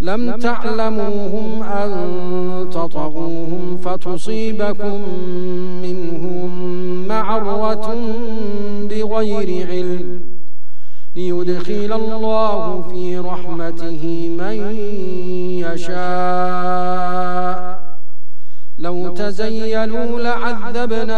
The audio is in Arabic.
لم تعلموهم أن تطغوهم فتصيبكم منهم معرة بغير علم ليدخل الله في رحمته من يشاء لو تزيلوا لعذبنا